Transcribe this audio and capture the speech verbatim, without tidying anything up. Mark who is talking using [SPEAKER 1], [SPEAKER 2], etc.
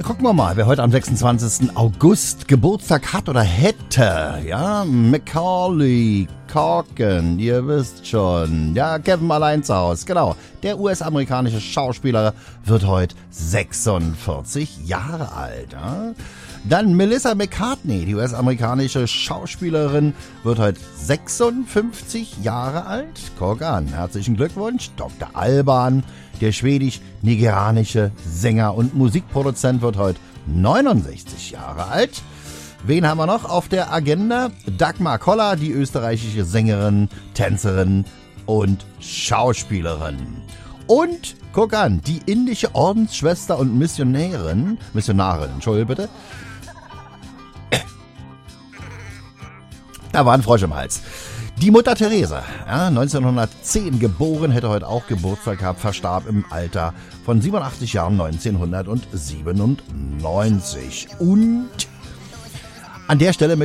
[SPEAKER 1] Gucken wir mal, wer heute am sechsundzwanzigsten August Geburtstag hat oder hätte. Ja, Macaulay Culkin, ihr wisst schon. Ja, Kevin allein zu Hause, genau. Der U S-amerikanische Schauspieler wird heute sechsundvierzig Jahre alt. Ja? Dann Melissa McCartney, die U S-amerikanische Schauspielerin, wird heute sechsundfünfzig Jahre alt. Guck an, herzlichen Glückwunsch. Doktor Alban, der schwedisch-nigerianische Sänger und Musikproduzent, wird heute neunundsechzig Jahre alt. Wen haben wir noch auf der Agenda? Dagmar Koller, die österreichische Sängerin, Tänzerin und Schauspielerin. Und, guck an, die indische Ordensschwester und Missionärin, Missionarin, Entschuldigung bitte. Da war ein Frosch im Hals. Die Mutter Teresa, ja, neunzehnhundertzehn geboren, hätte heute auch Geburtstag gehabt, verstarb im Alter von siebenundachtzig Jahren neunzehnhundertsiebenundneunzig. Und an der Stelle